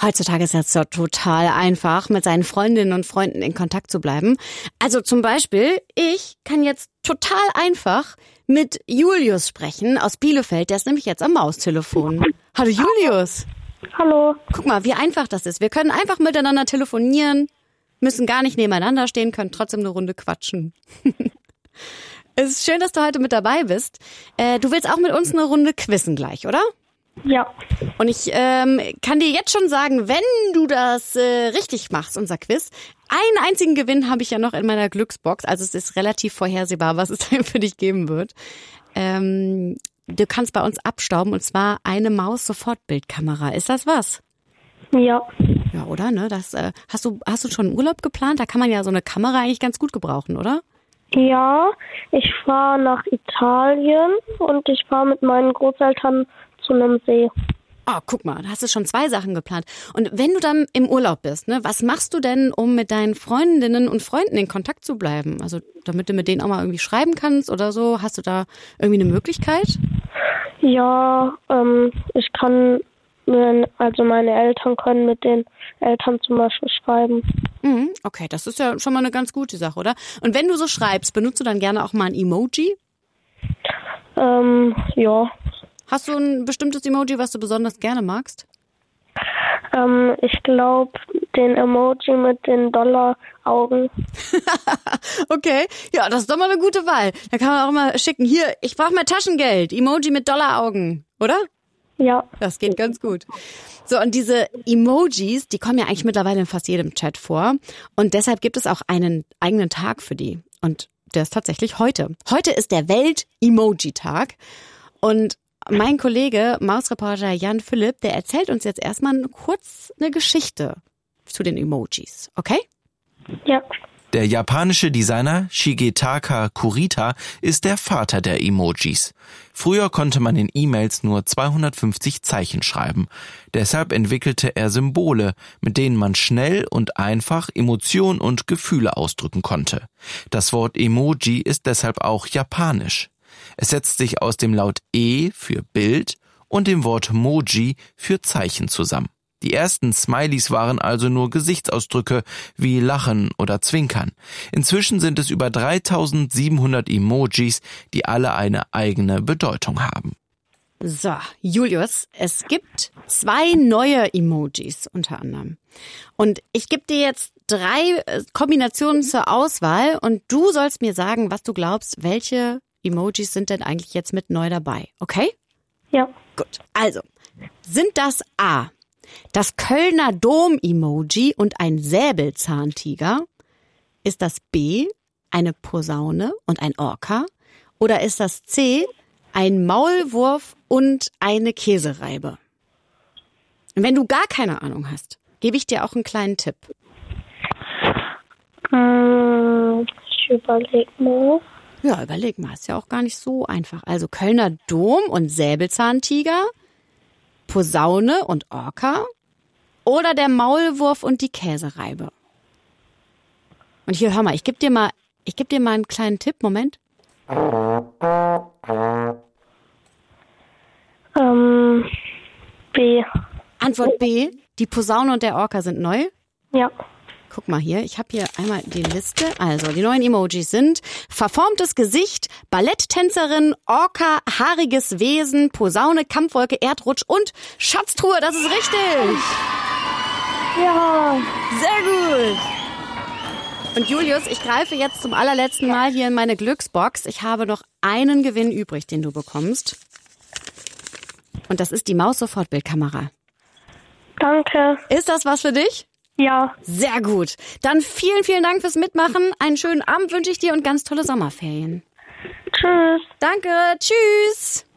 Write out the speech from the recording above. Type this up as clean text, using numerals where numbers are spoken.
Heutzutage ist es ja total einfach, mit seinen Freundinnen und Freunden in Kontakt zu bleiben. Also zum Beispiel, ich kann jetzt total einfach mit Julius sprechen aus Bielefeld. Der ist nämlich jetzt am Maustelefon. Hallo Julius. Hallo. Guck mal, wie einfach das ist. Wir können einfach miteinander telefonieren, müssen gar nicht nebeneinander stehen, können trotzdem eine Runde quatschen. Es ist schön, dass du heute mit dabei bist. Du willst auch mit uns eine Runde quizzen gleich, oder? Ja. Und ich kann dir jetzt schon sagen, wenn du das richtig machst, unser Quiz, einen einzigen Gewinn habe ich ja noch in meiner Glücksbox. Also es ist relativ vorhersehbar, was es für dich geben wird. Du kannst bei uns abstauben, und zwar eine Maus-Sofortbildkamera. Ist das was? Ja. Ja, oder? Ne? Das, hast du schon einen Urlaub geplant? Da kann man ja so eine Kamera eigentlich ganz gut gebrauchen, oder? Ja, ich fahre nach Italien und ich fahre mit meinen Großeltern zu einem See. Oh, guck mal, da hast du schon 2 Sachen geplant. Und wenn du dann im Urlaub bist, ne, was machst du denn, um mit deinen Freundinnen und Freunden in Kontakt zu bleiben? Also damit du mit denen auch mal irgendwie schreiben kannst oder so. Hast du da irgendwie eine Möglichkeit? Ja, ich kann, also meine Eltern können mit den Eltern zum Beispiel schreiben. Okay, das ist ja schon mal eine ganz gute Sache, oder? Und wenn du so schreibst, benutzt du dann gerne auch mal ein Emoji? Ja. Hast du ein bestimmtes Emoji, was du besonders gerne magst? Ich glaube, den Emoji mit den Dollar-Augen. Okay, ja, das ist doch mal eine gute Wahl. Da kann man auch mal schicken, hier, ich brauche mehr Taschengeld, Emoji mit Dollaraugen, oder? Ja. Das geht ganz gut. So, und diese Emojis, die kommen ja eigentlich mittlerweile in fast jedem Chat vor. Und deshalb gibt es auch einen eigenen Tag für die. Und der ist tatsächlich heute. Heute ist der Welt-Emoji-Tag. Und mein Kollege, Mausreporter Jan Philipp, der erzählt uns jetzt erstmal kurz eine Geschichte zu den Emojis, okay? Ja. Der japanische Designer Shigetaka Kurita ist der Vater der Emojis. Früher konnte man in E-Mails nur 250 Zeichen schreiben. Deshalb entwickelte er Symbole, mit denen man schnell und einfach Emotionen und Gefühle ausdrücken konnte. Das Wort Emoji ist deshalb auch japanisch. Es setzt sich aus dem Laut E für Bild und dem Wort Moji für Zeichen zusammen. Die ersten Smileys waren also nur Gesichtsausdrücke wie Lachen oder Zwinkern. Inzwischen sind es über 3700 Emojis, die alle eine eigene Bedeutung haben. So, Julius, es gibt 2 neue Emojis unter anderem. Und ich gebe dir jetzt 3 Kombinationen zur Auswahl und du sollst mir sagen, was du glaubst, welche Emojis sind denn eigentlich jetzt mit neu dabei, okay? Ja. Gut, also, sind das A, das Kölner Dom-Emoji und ein Säbelzahntiger? Ist das B, eine Posaune und ein Orca? Oder ist das C, ein Maulwurf und eine Käsereibe? Und wenn du gar keine Ahnung hast, gebe ich dir auch einen kleinen Tipp. Ich überlege mal. Ja, überleg mal, ist ja auch gar nicht so einfach. Also Kölner Dom und Säbelzahntiger, Posaune und Orca oder der Maulwurf und die Käsereibe. Und hier, hör mal, ich geb dir mal einen kleinen Tipp, Moment. B. Antwort B, die Posaune und der Orca sind neu. Ja. Guck mal hier, ich habe hier einmal die Liste. Also, die neuen Emojis sind verformtes Gesicht, Balletttänzerin, Orca, haariges Wesen, Posaune, Kampfwolke, Erdrutsch und Schatztruhe. Das ist richtig. Ja. Sehr gut. Und Julius, ich greife jetzt zum allerletzten Mal hier in meine Glücksbox. Ich habe noch einen Gewinn übrig, den du bekommst. Und das ist die Maus-Sofortbildkamera. Danke. Ist das was für dich? Ja. Sehr gut. Dann vielen, vielen Dank fürs Mitmachen. Einen schönen Abend wünsche ich dir und ganz tolle Sommerferien. Tschüss. Danke. Tschüss.